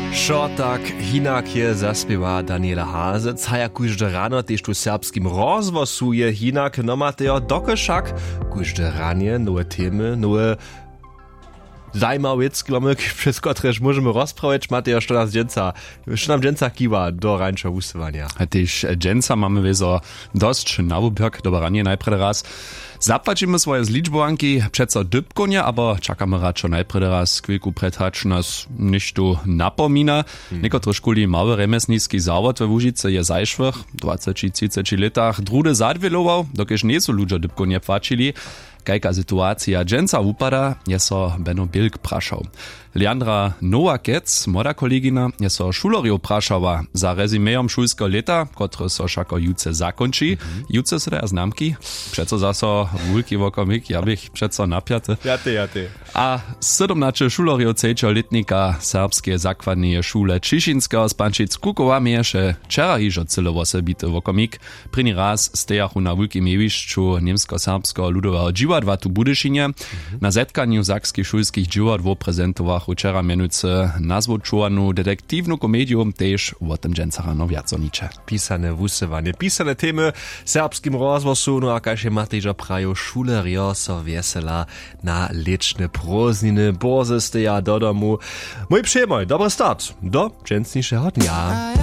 Šo tak hinak je zaspěwa Daniela Hase, caja kujžde rano tež tu serbskim rozwosuje hinak, no matejo dokošak kujžde ranie nowe temy, nowe zajmawiec, przez kotreż możemy rozprawiać, matejo, što nam dżęca kiwa do rańsza usuwania. A też dżęca mamy wieso dość nawubjak do baranie najpierw raz. Zapłacimy swoje z liczbowanki przeco dybkonie, aber czekamy raczej najpierw raz chwilku prethacz nas niż tu napomina. Niekotore szkuli mały remesnicki zawod we Łužice je zajszwych, 20-30 latach drude zadwielował, dokiż nie są ludzie dybkonie płacili. Kajka sytuacja dżęca upada, je so Benno Bilk praszał. Leandra Nowakec, młoda kolegina, je so šulerjo prašała za rezimejom šulskiego leta, które so šako juce zakończy. Juce se da znamki, przeco zaso wulki wokomik, ja bych przeco napiaty. Jaty. A 17 šulerjo letnika serbskie zakładnie szule Čišinskiego z Pančic Kukowa mieješe wczera hižo celowo sebity wokomik. Pryni raz stejachu na wulkim jewiszczu niemsko-serbskiego ludowego dziwadła tu Budyšinie. Na zetkaniu sakskich szulskich dziwadł prezentował wczera mianujcy nazwučuwanu detektywną komedię też o tym dżęcach no wiaco nicze. Pisane wusywanie, pisane temy serbskim rozwosu, no a każe Matejża prajo šulerjo so wesela na liczne próżniny, boze steja do domu. Mój przyjemoj, dobry start do dżęcniejszego dnia.